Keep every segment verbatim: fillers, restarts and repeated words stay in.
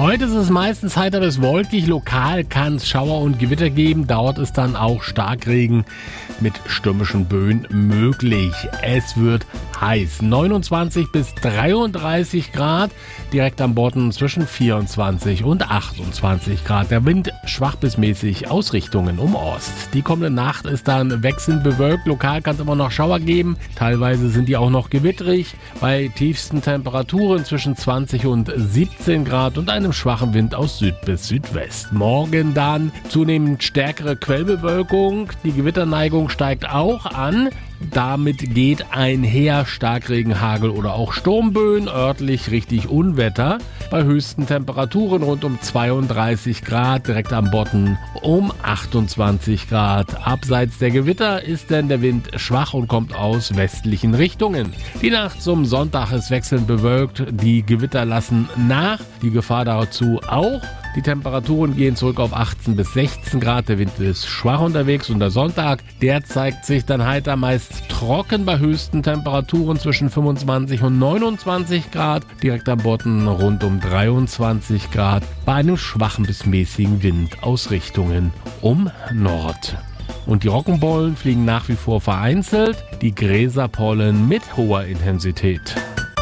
Heute ist es meistens heiter bis wolkig. Lokal kann es Schauer und Gewitter geben. Dort ist dann auch Starkregen mit stürmischen Böen möglich. Es wird heiß. neunundzwanzig bis dreiunddreißig Grad. Direkt am Bodden zwischen vierundzwanzig und achtundzwanzig Grad. Der Wind schwach bis mäßig aus Richtungen um Ost. Die kommende Nacht ist dann wechselnd bewölkt. Lokal kann es immer noch Schauer geben. Teilweise sind die auch noch gewitterig. Bei tiefsten Temperaturen zwischen zwanzig und siebzehn Grad und einem schwachen Wind aus Süd bis Südwest. Morgen dann zunehmend stärkere Quellbewölkung. Die Gewitterneigung steigt auch an. Damit geht einher Starkregen, Hagel oder auch Sturmböen, örtlich richtig Unwetter. Bei höchsten Temperaturen rund um zweiunddreißig Grad, direkt am Bodden um achtundzwanzig Grad. Abseits der Gewitter ist denn der Wind schwach und kommt aus westlichen Richtungen. Die Nacht zum Sonntag ist wechselnd bewölkt, die Gewitter lassen nach, die Gefahr dazu auch. Die Temperaturen gehen zurück auf achtzehn bis sechzehn Grad. Der Wind ist schwach unterwegs und der Sonntag, der zeigt sich dann heiter meist trocken bei höchsten Temperaturen zwischen fünfundzwanzig und neunundzwanzig Grad. Direkt am Bodden rund um dreiundzwanzig Grad bei einem schwachen bis mäßigen Wind aus Richtungen um Nord. Und die Roggenbollen fliegen nach wie vor vereinzelt, die Gräserpollen mit hoher Intensität.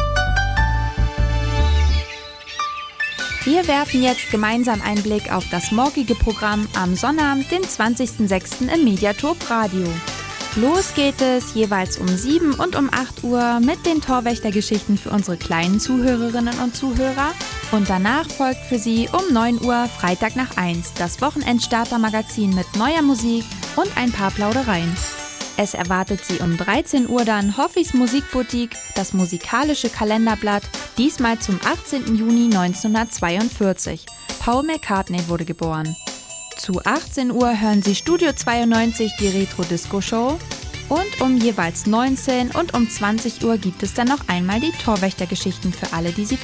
Wir werfen jetzt gemeinsam einen Blick auf das morgige Programm am Sonnabend, den zwanzigsten sechsten im Mediaturb Radio. Los geht es jeweils um sieben und um acht Uhr mit den Torwächtergeschichten für unsere kleinen Zuhörerinnen und Zuhörer. Und danach folgt für Sie um neun Uhr Freitag nach eins das Wochenendstarter-Magazin mit neuer Musik und ein paar Plaudereien. Es erwartet Sie um dreizehn Uhr dann Hoffis Musikboutique, das musikalische Kalenderblatt, diesmal zum achtzehnten Juni neunzehnhundertzweiundvierzig. Paul McCartney wurde geboren. Zu achtzehn Uhr hören Sie Studio zweiundneunzig, die Retro-Disco-Show. Und um jeweils neunzehn und um zwanzig Uhr gibt es dann noch einmal die Torwächtergeschichten für alle, die Sie